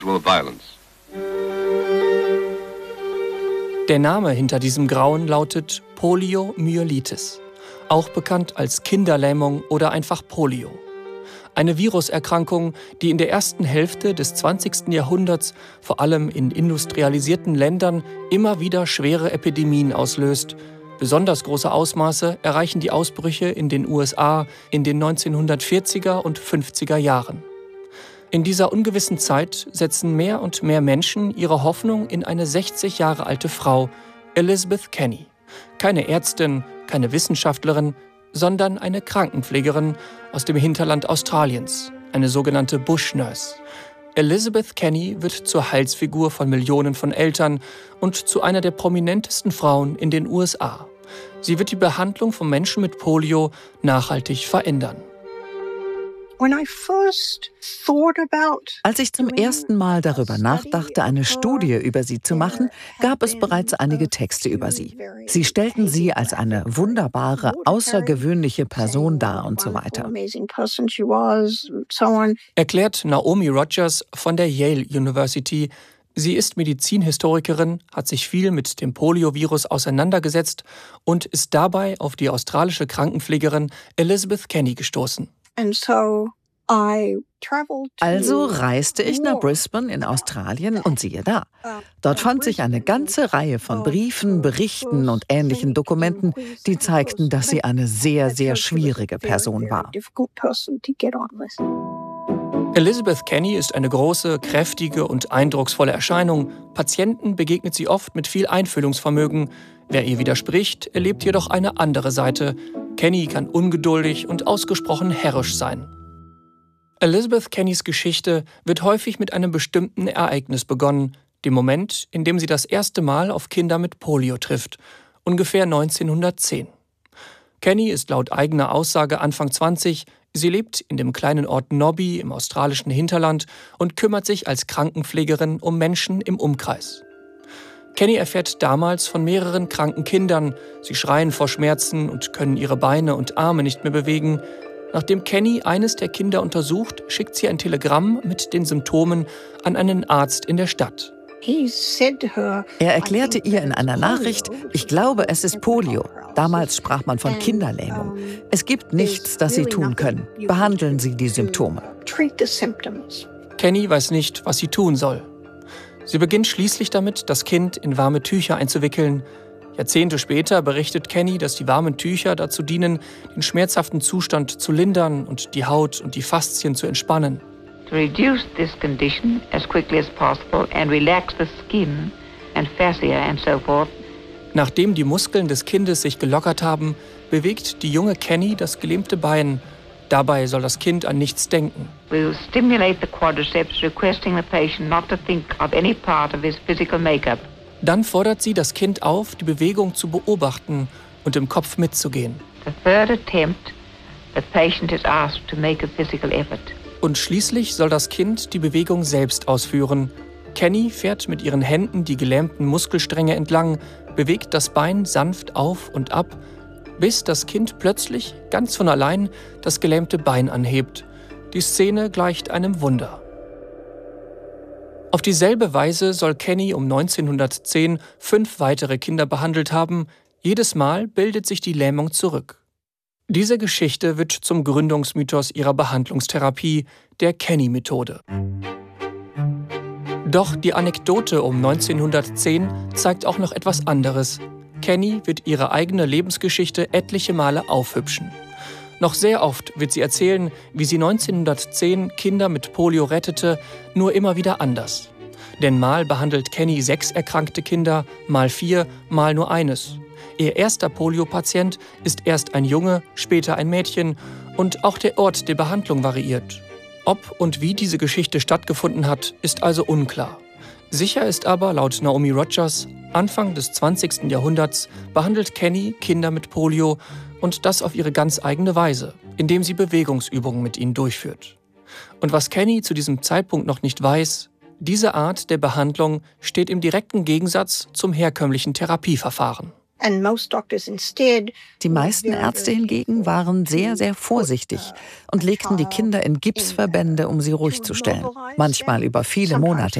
Der Name hinter diesem Grauen lautet Poliomyelitis, auch bekannt als Kinderlähmung oder einfach Polio. Eine Viruserkrankung, die in der ersten Hälfte des 20. Jahrhunderts vor allem in industrialisierten Ländern immer wieder schwere Epidemien auslöst. Besonders große Ausmaße erreichen die Ausbrüche in den USA in den 1940er und 50er Jahren. In dieser ungewissen Zeit setzen mehr und mehr Menschen ihre Hoffnung in eine 60 Jahre alte Frau, Elizabeth Kenny. Keine Ärztin, keine Wissenschaftlerin, sondern eine Krankenpflegerin aus dem Hinterland Australiens, eine sogenannte Bush Nurse. Elizabeth Kenny wird zur Heilsfigur von Millionen von Eltern und zu einer der prominentesten Frauen in den USA. Sie wird die Behandlung von Menschen mit Polio nachhaltig verändern. Als ich zum ersten Mal darüber nachdachte, eine Studie über sie zu machen, gab es bereits einige Texte über sie. Sie stellten sie als eine wunderbare, außergewöhnliche Person dar und so weiter. Erklärt Naomi Rogers von der Yale University. Sie ist Medizinhistorikerin, hat sich viel mit dem Poliovirus auseinandergesetzt und ist dabei auf die australische Krankenpflegerin Elizabeth Kenny gestoßen. Also reiste ich nach Brisbane in Australien und siehe da. Dort fand sich eine ganze Reihe von Briefen, Berichten und ähnlichen Dokumenten, die zeigten, dass sie eine sehr, sehr schwierige Person war. Elizabeth Kenny ist eine große, kräftige und eindrucksvolle Erscheinung. Patienten begegnet sie oft mit viel Einfühlungsvermögen. Wer ihr widerspricht, erlebt jedoch eine andere Seite. Kenny kann ungeduldig und ausgesprochen herrisch sein. Elizabeth Kennys Geschichte wird häufig mit einem bestimmten Ereignis begonnen, dem Moment, in dem sie das erste Mal auf Kinder mit Polio trifft, ungefähr 1910. Kenny ist laut eigener Aussage Anfang 20, sie lebt in dem kleinen Ort Nobby im australischen Hinterland und kümmert sich als Krankenpflegerin um Menschen im Umkreis. Kenny erfährt damals von mehreren kranken Kindern, sie schreien vor Schmerzen und können ihre Beine und Arme nicht mehr bewegen. Nachdem Kenny eines der Kinder untersucht, schickt sie ein Telegramm mit den Symptomen an einen Arzt in der Stadt. Er erklärte ihr in einer Nachricht, ich glaube, es ist Polio. Damals sprach man von Kinderlähmung. Es gibt nichts, das Sie tun können. Behandeln Sie die Symptome. Kenny weiß nicht, was sie tun soll. Sie beginnt schließlich damit, das Kind in warme Tücher einzuwickeln. Jahrzehnte später berichtet Kenny, dass die warmen Tücher dazu dienen, den schmerzhaften Zustand zu lindern und die Haut und die Faszien zu entspannen. To reduce this condition as quickly as possible and relax the skin and fascia and so forth. Nachdem die Muskeln des Kindes sich gelockert haben, bewegt die junge Kenny das gelähmte Bein. Dabei soll das Kind an nichts denken. We will stimulate the quadriceps, requesting the patient not to think of any part of his physical makeup. Dann fordert sie das Kind auf, die Bewegung zu beobachten und im Kopf mitzugehen. The third attempt, the patient is asked to make a physical effort. Und schließlich soll das Kind die Bewegung selbst ausführen. Kenny fährt mit ihren Händen die gelähmten Muskelstränge entlang, bewegt das Bein sanft auf und ab, bis das Kind plötzlich, ganz von allein, das gelähmte Bein anhebt. Die Szene gleicht einem Wunder. Auf dieselbe Weise soll Kenny um 1910 5 weitere Kinder behandelt haben. Jedes Mal bildet sich die Lähmung zurück. Diese Geschichte wird zum Gründungsmythos ihrer Behandlungstherapie, der Kenny-Methode. Doch die Anekdote um 1910 zeigt auch noch etwas anderes. Kenny wird ihre eigene Lebensgeschichte etliche Male aufhübschen. Noch sehr oft wird sie erzählen, wie sie 1910 Kinder mit Polio rettete, nur immer wieder anders. Denn mal behandelt Kenny 6 erkrankte Kinder, mal 4, mal nur eines. Ihr erster Polio-Patient ist erst ein Junge, später ein Mädchen und auch der Ort der Behandlung variiert. Ob und wie diese Geschichte stattgefunden hat, ist also unklar. Sicher ist aber, laut Naomi Rogers, Anfang des 20. Jahrhunderts behandelt Kenny Kinder mit Polio und das auf ihre ganz eigene Weise, indem sie Bewegungsübungen mit ihnen durchführt. Und was Kenny zu diesem Zeitpunkt noch nicht weiß, diese Art der Behandlung steht im direkten Gegensatz zum herkömmlichen Therapieverfahren. Die meisten Ärzte hingegen waren sehr, sehr vorsichtig und legten die Kinder in Gipsverbände, um sie ruhig zu stellen, manchmal über viele Monate